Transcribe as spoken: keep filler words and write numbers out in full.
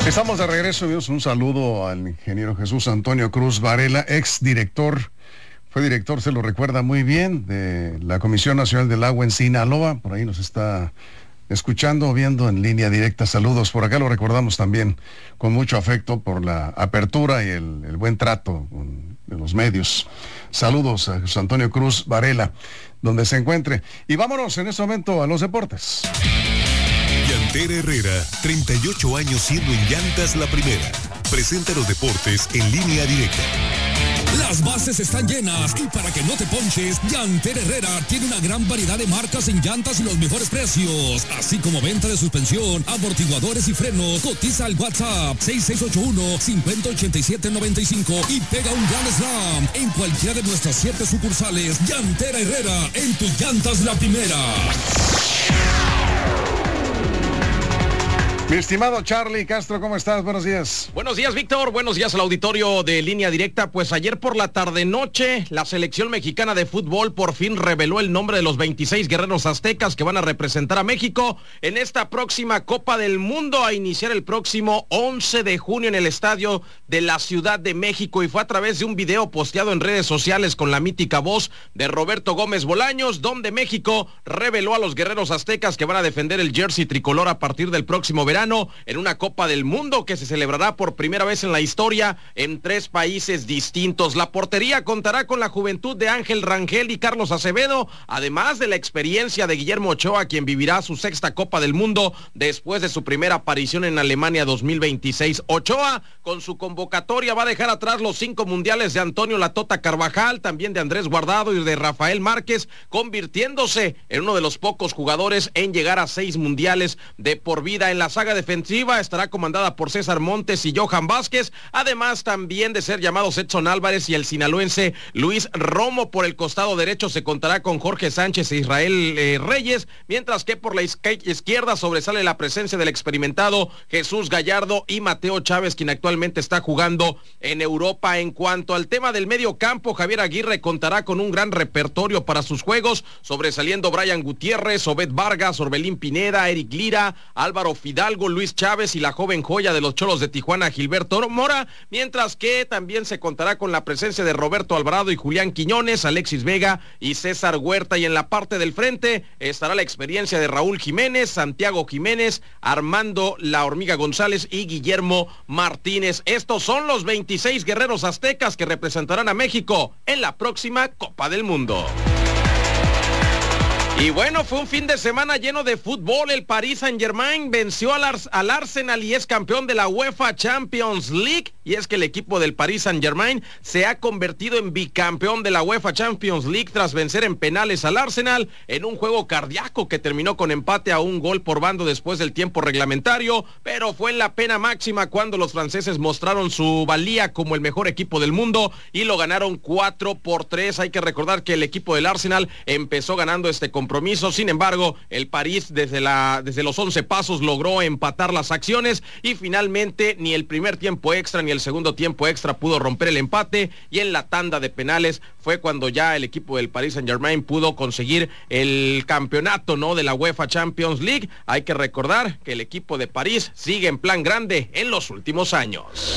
Estamos de regreso, amigos. Un saludo al ingeniero Jesús Antonio Cruz Varela, ex director, fue director, se lo recuerda muy bien, de la Comisión Nacional del Agua en Sinaloa. Por ahí nos está escuchando, viendo en línea directa. Saludos. Por acá lo recordamos también con mucho afecto por la apertura y el, el buen trato con, de los medios. Saludos a Jesús Antonio Cruz Varela, donde se encuentre. Y vámonos en este momento a los deportes. Llantera Herrera, treinta y ocho años siendo en llantas la primera. Presenta los deportes en línea directa. Las bases están llenas y para que no te ponches, Llantera Herrera tiene una gran variedad de marcas en llantas y los mejores precios, así como venta de suspensión, amortiguadores y frenos. Cotiza al WhatsApp seis seis ocho uno, cinco cero ocho siete nueve cinco y pega un gran slam en cualquiera de nuestras siete sucursales. Llantera Herrera, en tus llantas la primera. Mi estimado Charlie Castro, ¿cómo estás? Buenos días. Buenos días, Víctor. Buenos días al auditorio de Línea Directa. Pues ayer por la tarde-noche, la selección mexicana de fútbol por fin reveló el nombre de los veintiséis guerreros aztecas que van a representar a México en esta próxima Copa del Mundo a iniciar el próximo once de junio en el estadio de la Ciudad de México. Y fue a través de un video posteado en redes sociales con la mítica voz de Roberto Gómez Bolaños, donde México reveló a los guerreros aztecas que van a defender el jersey tricolor a partir del próximo verano en una Copa del Mundo que se celebrará por primera vez en la historia en tres países distintos. La portería contará con la juventud de Ángel Rangel y Carlos Acevedo, además de la experiencia de Guillermo Ochoa, quien vivirá su sexta Copa del Mundo después de su primera aparición en Alemania dos mil veintiséis. Ochoa, con su convocatoria, va a dejar atrás los cinco mundiales de Antonio La Tota Carvajal, también de Andrés Guardado y de Rafael Márquez, convirtiéndose en uno de los pocos jugadores en llegar a seis mundiales de por vida. En la saga defensiva estará comandada por César Montes y Johan Vázquez, además también de ser llamados Edson Álvarez y el sinaloense Luis Romo. Por el costado derecho se contará con Jorge Sánchez e Israel eh, Reyes, mientras que por la izquierda sobresale la presencia del experimentado Jesús Gallardo y Mateo Chávez, quien actualmente está jugando en Europa. En cuanto al tema del medio campo, Javier Aguirre contará con un gran repertorio para sus juegos, sobresaliendo Brian Gutiérrez, Obed Vargas, Orbelín Pineda, Eric Lira, Álvaro Fidalgo, Luis Chávez y la joven joya de los Cholos de Tijuana, Gilberto Mora, mientras que también se contará con la presencia de Roberto Alvarado y Julián Quiñones, Alexis Vega y César Huerta. Y en la parte del frente estará la experiencia de Raúl Jiménez, Santiago Jiménez, Armando La Hormiga González y Guillermo Martínez. Estos son los veintiséis guerreros aztecas que representarán a México en la próxima Copa del Mundo. Y bueno, fue un fin de semana lleno de fútbol. El Paris Saint-Germain venció al, Ars- al Arsenal y es campeón de la UEFA Champions League. Y es que el equipo del Paris Saint-Germain se ha convertido en bicampeón de la UEFA Champions League tras vencer en penales al Arsenal en un juego cardíaco que terminó con empate a un gol por bando después del tiempo reglamentario. Pero fue en la pena máxima cuando los franceses mostraron su valía como el mejor equipo del mundo y lo ganaron cuatro por tres. Hay que recordar que el equipo del Arsenal empezó ganando este compromiso. Compromiso. Sin embargo, el París desde, la, desde los once pasos logró empatar las acciones y finalmente ni el primer tiempo extra ni el segundo tiempo extra pudo romper el empate, y en la tanda de penales fue cuando ya el equipo del Paris Saint-Germain pudo conseguir el campeonato, ¿no?, de la UEFA Champions League. Hay que recordar que el equipo de París sigue en plan grande en los últimos años.